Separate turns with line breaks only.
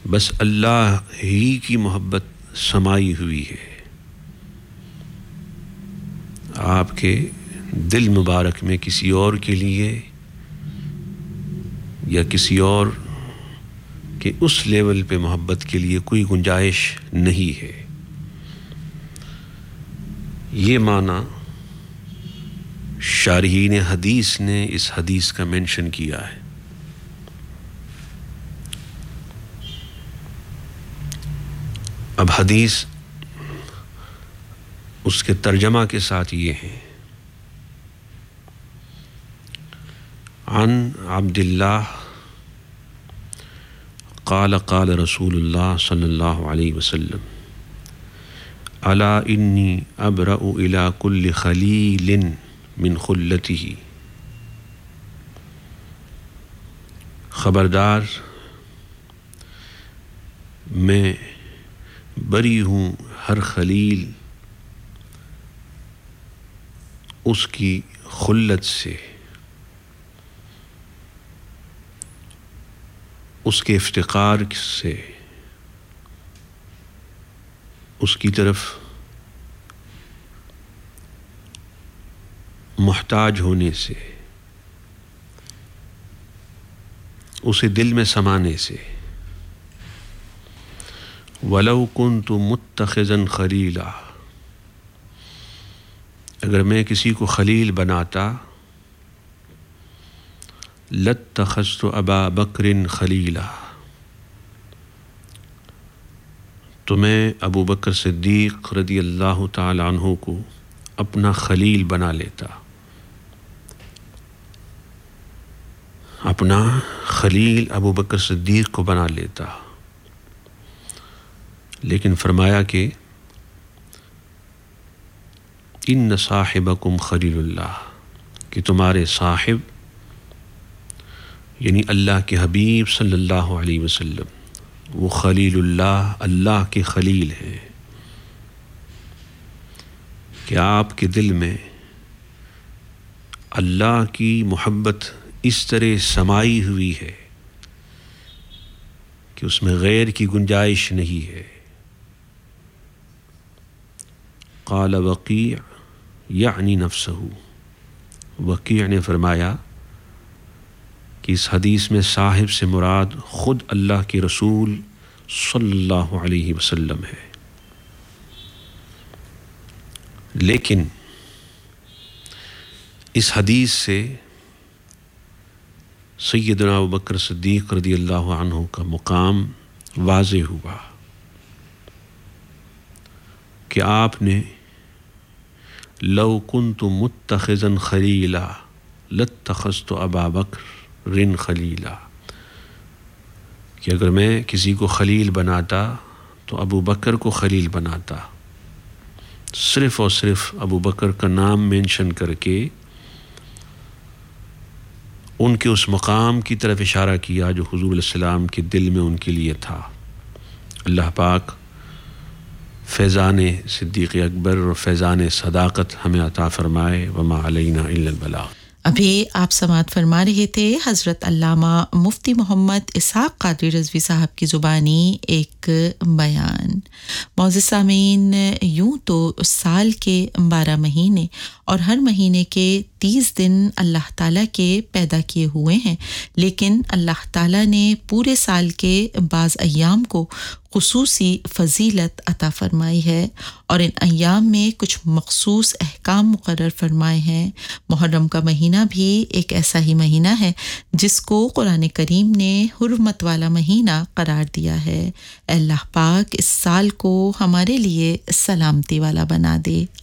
بس اللہ ہی کی محبت سمائی ہوئی ہے آپ کے دل مبارک میں، کسی اور کے لیے یا کسی اور کے اس لیول پہ محبت کے لیے کوئی گنجائش نہیں ہے۔ یہ معنی شارحین حدیث نے اس حدیث کا مینشن کیا ہے۔ اب حدیث اس کے ترجمہ کے ساتھ یہ ہے: عن عبد اللہ قال قال رسول اللہ صلی اللہ علیہ وسلم الا انی ابرأ الی کل خلیل من خلته، خبردار میں بری ہوں ہر خلیل اس کی خلت سے، اس کے افتقار سے، اس کی طرف محتاج ہونے سے، اسے دل میں سمانے سے۔ وَلَوْ كُنْتُ مُتَّخِذًا خَلِيلًا، اگر میں کسی کو خلیل بناتا، لَاتَّخَذْتُ أَبَا بَكْرٍ خَلِيلًا، تو میں ابو بکر صدیق رضی اللہ تعالی عنہ کو اپنا خلیل بنا لیتا، اپنا خلیل ابو بکر صدیق کو بنا لیتا۔ لیکن فرمایا کہ ان صاحبکم خلیل اللہ، کہ تمہارے صاحب یعنی اللہ کے حبیب صلی اللہ علیہ وسلم وہ خلیل اللہ، اللہ کے خلیل ہیں، کہ آپ کے دل میں اللہ کی محبت اس طرح سمائی ہوئی ہے کہ اس میں غیر کی گنجائش نہیں ہے۔ قال وقیع یعنی نفسہ، وقیع نے فرمایا کہ اس حدیث میں صاحب سے مراد خود اللہ کے رسول صلی اللہ علیہ وسلم ہے۔ لیکن اس حدیث سے سیدنا ابوبکر صدیق رضی اللہ عنہ کا مقام واضح ہوا کہ آپ نے لو کنت متخذا خلیلا لاتخذت ابا بکر خلیلا، کہ اگر میں کسی کو خلیل بناتا تو ابو بکر کو خلیل بناتا، صرف اور صرف ابو بکر کا نام مینشن کر کے ان کے اس مقام کی طرف اشارہ کیا جو حضور علیہ السلام کے دل میں ان کے لیے تھا۔ اللہ پاک فیضان صدیق اکبر اور فیضان صداقت ہمیں عطا فرمائے، وما علینا الا البلاغ۔
ابھی آپ سماعت فرما رہے تھے حضرت علامہ مفتی محمد اسحاق قادری رضوی صاحب کی زبانی ایک بیان۔ معزز سامعین، یوں تو سال کے 12 مہینے اور ہر مہینے کے 30 دن اللہ تعالیٰ کے پیدا کیے ہوئے ہیں، لیکن اللہ تعالیٰ نے پورے سال کے بعض ایام کو خصوصی فضیلت عطا فرمائی ہے اور ان ایام میں کچھ مخصوص احکام مقرر فرمائے ہیں۔ محرم کا مہینہ بھی ایک ایسا ہی مہینہ ہے جس کو قرآن کریم نے حرمت والا مہینہ قرار دیا ہے۔ اے اللہ پاک اس سال کو ہمارے لیے سلامتی والا بنا دے،